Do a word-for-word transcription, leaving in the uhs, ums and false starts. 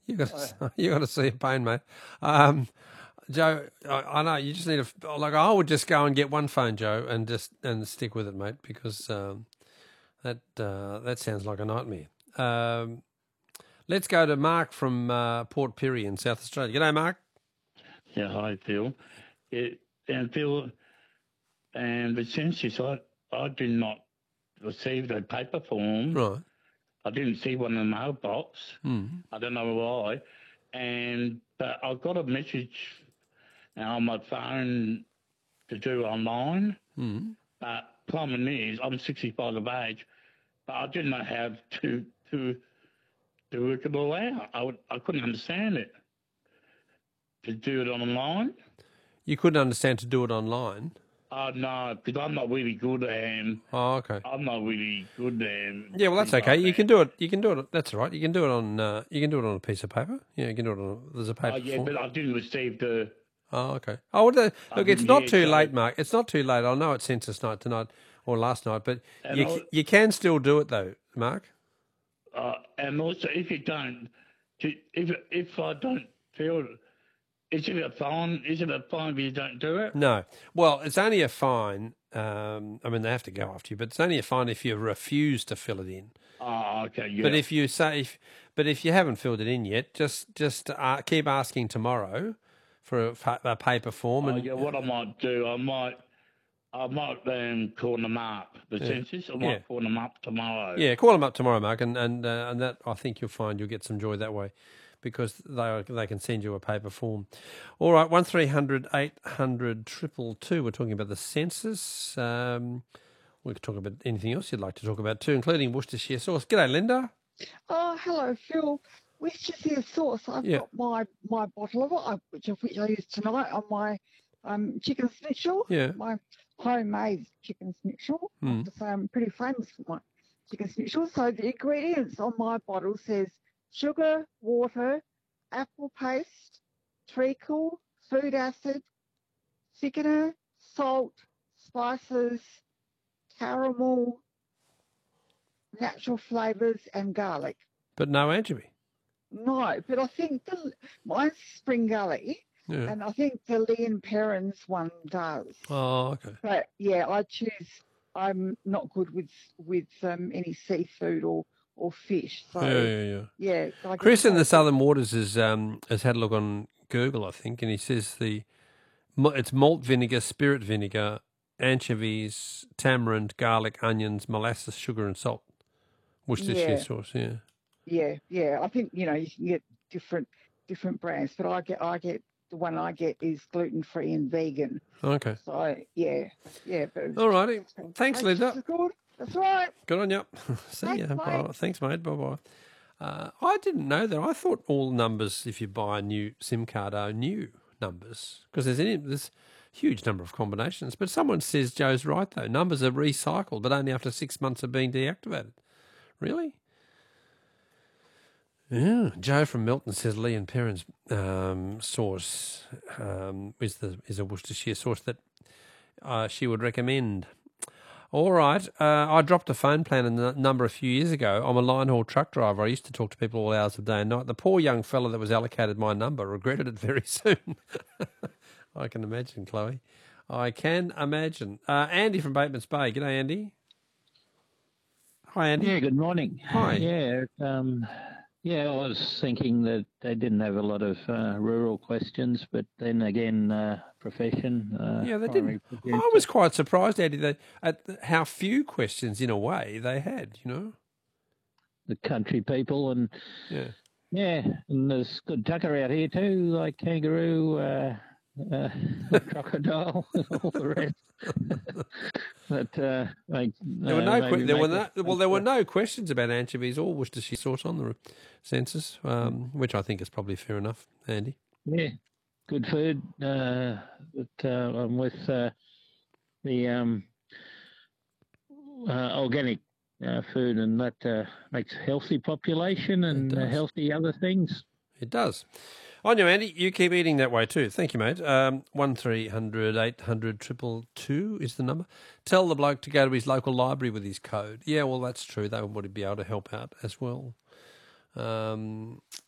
You got to, you got to see a pain, mate. Um, Joe, I, I know you just need a like. I would just go and get one phone, Joe, and just and stick with it, mate, because um, that uh, that sounds like a nightmare. Um, let's go to Mark from uh, Port Pirie in South Australia. G'day, Mark. Yeah, hi, Phil. It, and Phil, and the census, I, I did not receive the paper form. Right. I didn't see one in the mailbox. Mm. I don't know why. And but I got a message on my phone to do online. Mm. But problem is, I'm sixty-five of age, but I didn't know how to to to work it all out. I would, I couldn't understand it. To do it online. You couldn't understand to do it online. Oh, no, because I'm not really good and Oh, okay. I'm not really good and Yeah, well, that's things okay. like You that. can do it. You can do it. That's all right. You can do it on. Uh, you can do it on a piece of paper. Yeah, you can do it on. A, there's a paper Oh, yeah, form. but I didn't receive the. Oh, okay. Oh, well, the, I look, it's didn't not hear, too so- late, Mark. It's not too late. I know it's census night tonight or last night, but And you I- you can still do it though, Mark. Uh, and also, if you don't, to- if if I don't feel, is it a fine? Is it a fine if you don't do it? No. Well, it's only a fine. Um, I mean, they have to go after you, but it's only a fine if you refuse to fill it in. Oh, okay, yeah. But if you say, if, but if you haven't filled it in yet, just just uh, keep asking tomorrow for a, fa- a paper form. Oh, And yeah, what I might do, I might, I might um, call them up, the census. I might Yeah. call them up tomorrow. Yeah, call them up tomorrow, Mark, and and uh, and that I think you'll find you'll get some joy that way, because they they can send you a paper form. All right, one three hundred eight hundred triple two. We're talking about the census. Um, we could talk about anything else you'd like to talk about too, including Worcestershire sauce. G'day, Linda. Oh, hello, Phil. Worcestershire sauce. I've Yeah. got my, my bottle of it, I- which of which I use tonight on my um, chicken schnitzel. Yeah. My homemade chicken schnitzel. I Mm. have to say I'm pretty famous for my chicken schnitzel. So the ingredients on my bottle says sugar, water, apple paste, treacle, food acid, thickener, salt, spices, caramel, natural flavours, and garlic. But no anchovy. No, but I think the, mine's Spring Gully, Yeah. and I think the Lee and Perrins one does. Oh, okay. But yeah, I choose. I'm not good with with um, any seafood or or fish. So Yeah, yeah, yeah. yeah. I guess Chris in the I- Southern Waters has um has had a look on Google, I think, and he says the mo- it's malt vinegar, spirit vinegar, anchovies, tamarind, garlic, onions, molasses, sugar, and salt. Worcestershire Yeah. sauce. Yeah. Yeah, yeah. I think you know you can get different different brands, but I get I get the one I get is gluten free and vegan. Okay. So yeah, yeah. But All righty. Thanks, Tastes Linda. good. That's right. Good on you. See Thanks, ya. mate. Bye. Thanks, mate. Bye bye. Uh, I didn't know that. I thought all numbers, if you buy a new SIM card, are new numbers, because there's any there's a huge number of combinations. But someone says Joe's right though. Numbers are recycled, but only after six months of being deactivated. Really? Yeah. Joe from Milton says Lee and Perrins um, sauce um, is the is a Worcestershire sauce that uh, she would recommend. All right. Uh, I dropped a phone plan in the number a few years ago. I'm a line haul truck driver. I used to talk to people all hours of day and night. The poor young fella that was allocated my number regretted it very soon. I can imagine, Chloe. I can imagine. Uh, Andy from Bateman's Bay. G'day, Andy. Hi, Andy. Yeah, good morning. Hi. Yeah, um, yeah, I was thinking that they didn't have a lot of uh, rural questions, but then again, uh, profession. Uh, Yeah, they primary didn't. producer. I was quite surprised, Andy, that at the- how few questions, in a way, they had, you know? The country people, and Yeah. yeah, and there's good tucker out here too, like kangaroo, uh, uh, crocodile, all the rest. But uh, like, There were uh, no maybe que- there were make no, a- well there were no questions about anchovies or Worcestershire sauce on the census, um, which I think is probably fair enough, Andy. Yeah, good food. Uh, but uh, I'm with uh, the um, uh, organic uh, food, and that uh, makes a healthy population and uh, does. healthy other things. It does. On you, Andy. You keep eating that way too. Thank you, mate. Um, one three hundred eight hundred triple two is the number. Tell the bloke to go to his local library with his code. Yeah, well, that's true. They would be able to help out as well. Um,